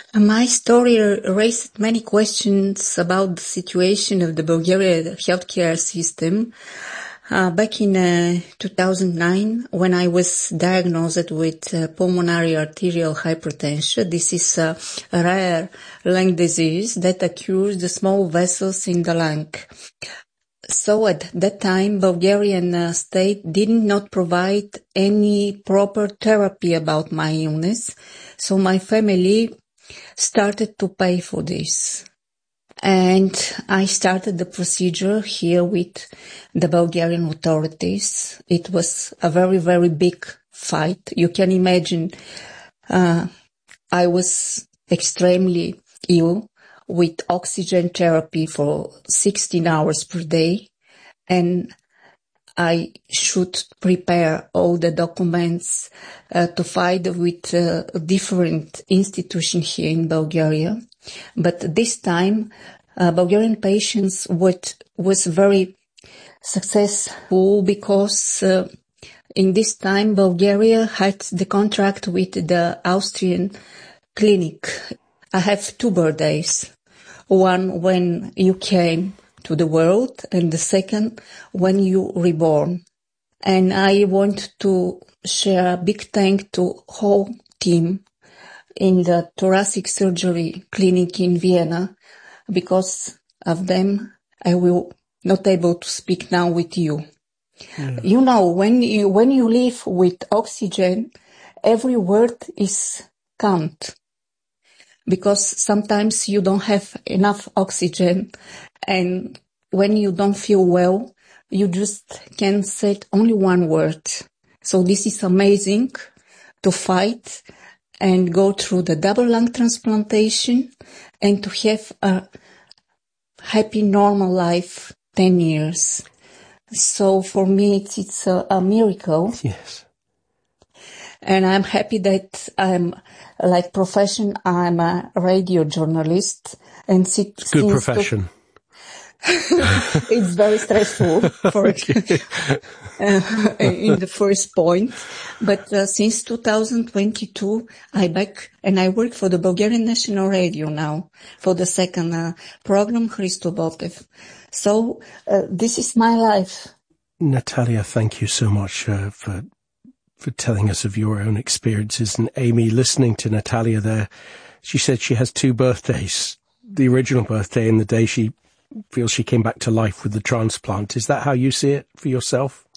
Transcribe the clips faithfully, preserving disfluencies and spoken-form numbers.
My story raised many questions about the situation of the Bulgarian healthcare system. Uh, back in uh, two thousand nine, when I was diagnosed with uh, pulmonary arterial hypertension, this is a rare lung disease that occurs the small vessels in the lung. So at that time, Bulgarian uh, state did not provide any proper therapy about my illness, so my family started to pay for this. And I started the procedure here with the Bulgarian authorities. It was a very, very big fight. You can imagine, uh, I was extremely ill with oxygen therapy for sixteen hours per day. And I should prepare all the documents uh, to fight with uh, different institutions here in Bulgaria. But this time, uh, Bulgarian patients would, was very successful because uh, in this time Bulgaria had the contract with the Austrian clinic. I have two birthdays. One when you came to the world and the second when you reborn. And I want to share a big thank to whole team in the thoracic surgery clinic in Vienna. Because of them, I will not able to speak now with you. Yeah. You know, when you, when you live with oxygen, every word is count. Because sometimes you don't have enough oxygen, and when you don't feel well, you just can say only one word. So this is amazing to fight and go through the double lung transplantation and to have a happy, normal life, ten years. So for me, it's, it's a, a miracle. Yes. And I'm happy that I'm, like profession, I'm a radio journalist. And sit, good profession. To, it's very stressful for okay. uh, in the first point. But uh, since two thousand twenty-two, I back and I work for the Bulgarian National Radio now for the second uh, program, Christo Botev. So uh, this is my life. Natalia, thank you so much uh, for for telling us of your own experiences. And Amy, listening to Natalia there, she said she has two birthdays, the original birthday and the day she feels she came back to life with the transplant. Is that how you see it for yourself?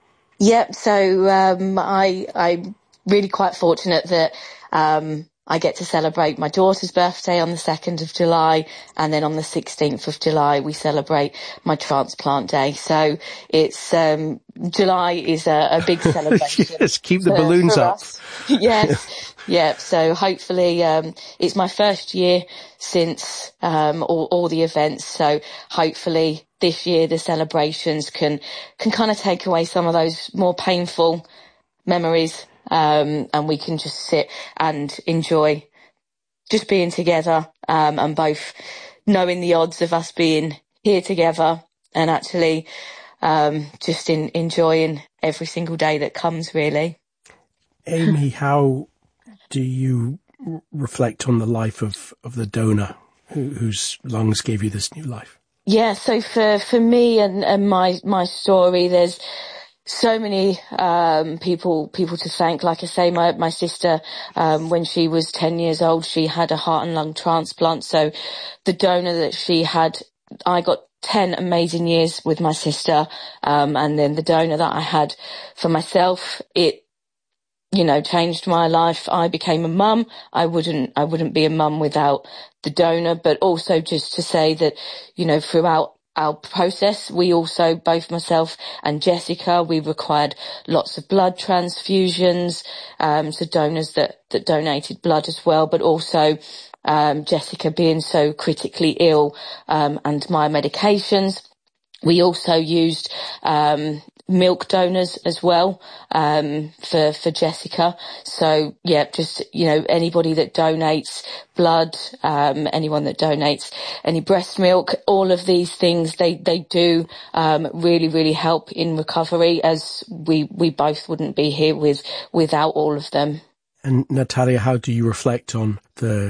Yep. So um, I, I'm really quite fortunate that um, I get to celebrate my daughter's birthday on the second of July, and then on the sixteenth of July we celebrate my transplant day. So it's um, July is a, a big celebration. Yes, keep the for, balloons for up. Us. Yes, yeah. So hopefully um, it's my first year since um, all, all the events. So hopefully this year the celebrations can can kind of take away some of those more painful memories. Um, and we can just sit and enjoy just being together, um, and both knowing the odds of us being here together and actually, um, just in, enjoying every single day that comes, really. Amy, how do you r- reflect on the life of, of the donor who, whose lungs gave you this new life? Yeah. So for, for me and, and my, my story, there's so many um people people to thank. Like I say, my my sister, um when she was ten years old, she had a heart and lung transplant. So the donor that she had, I got ten amazing years with my sister, um and then the donor that I had for myself, it you know changed my life. I became a mum. I wouldn't I wouldn't be a mum without the donor. But also just to say that, you know throughout our process, we also, both myself and Jessica, we required lots of blood transfusions, um, so donors that, that donated blood as well, but also, um, Jessica being so critically ill, um, and my medications. We also used, um, milk donors as well, um, for, for Jessica. So yeah, just, you know, anybody that donates blood, um, anyone that donates any breast milk, all of these things, they, they do, um, really, really help in recovery, as we, we both wouldn't be here with, without all of them. And Natalia, how do you reflect on the